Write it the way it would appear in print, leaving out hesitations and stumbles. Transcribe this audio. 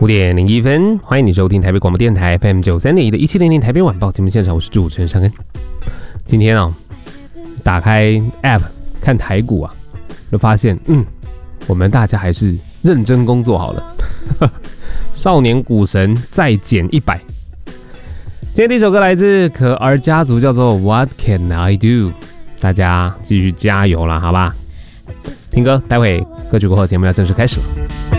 5:01，欢迎你收听台北广播电台 FM 93.1的1700台北晚报节目现场，我是主持人尚恩。今天打开 App 看台股啊，就发现我们大家还是认真工作好了。少年股神再减100。今天第一首歌来自可儿家族，叫做 What Can I Do， 大家继续加油啦，好吧？听歌，待会歌曲过后节目要正式开始了。